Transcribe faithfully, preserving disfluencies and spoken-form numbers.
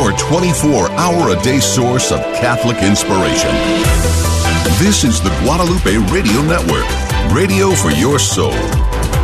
your twenty-four hour a day source of Catholic inspiration. This is the Guadalupe Radio Network, radio for your soul.